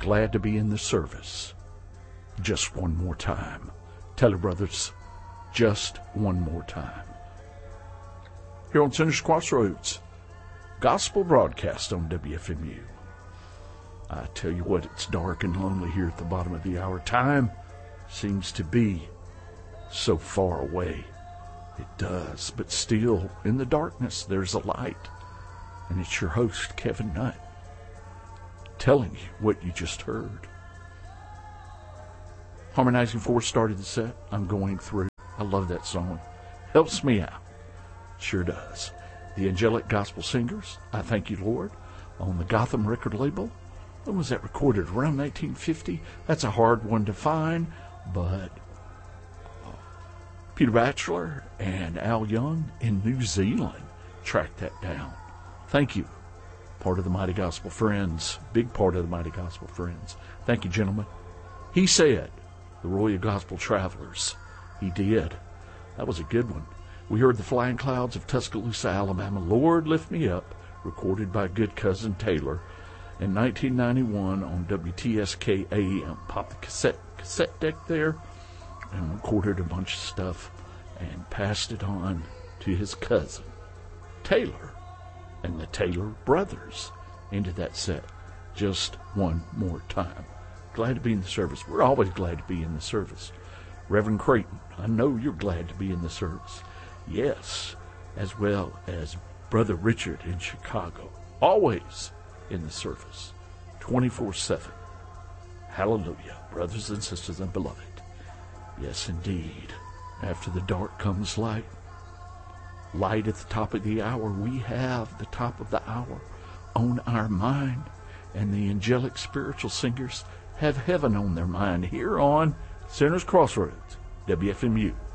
glad to be in the service. Just one more time. Tell her, brothers, just one more time. Here on Sinners Crossroads, gospel broadcast on WFMU. I tell you what, it's dark and lonely here at the bottom of the hour. Time seems to be so far away. It does, but still, in the darkness, there's a light. And it's your host, Kevin Nutt, telling you what you just heard. Harmonizing Force started the set. I'm going through. I love that song. Helps me out. Sure does. The Angelic Gospel Singers, I Thank You, Lord, on the Gotham record label. When was that recorded? Around 1950? That's a hard one to find, but Peter Batchelor and Al Young in New Zealand tracked that down. Thank you. Part of the Mighty Gospel Friends. Big part of the Mighty Gospel Friends. Thank you, gentlemen. He said, the Royal Gospel Travelers. He did. That was a good one. We heard the Flying Clouds of Tuscaloosa, Alabama. Lord Lift Me Up, recorded by good cousin Taylor in 1991 on WTSK AM. Popped the cassette deck there and recorded a bunch of stuff and passed it on to his cousin Taylor and the Taylor brothers into that set. Just one more time. Glad to be in the service. We're always glad to be in the service. Reverend Creighton, I know you're glad to be in the service. Yes, as well as Brother Richard in Chicago. Always in the service. 24/7. Hallelujah, brothers and sisters and beloved. Yes, indeed. After the dark comes light. Light at the top of the hour. We have the top of the hour on our mind. And the angelic spiritual singers have heaven on their mind here on Sinners Crossroads, WFMU.